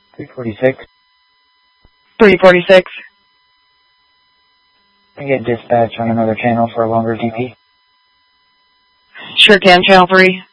346. 346. Can I get dispatch on another channel for a longer DP? Sure can, channel 3.